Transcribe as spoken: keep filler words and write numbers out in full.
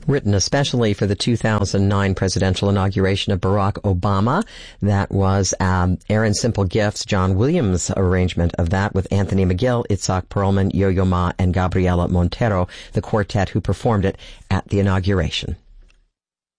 written especially for the two thousand nine presidential inauguration of Barack Obama. That was um, Aaron Simple Gifts, John Williams' arrangement of that with Anthony McGill, Itzhak Perlman, Yo-Yo Ma, and Gabriela Montero, the quartet who performed it at the inauguration.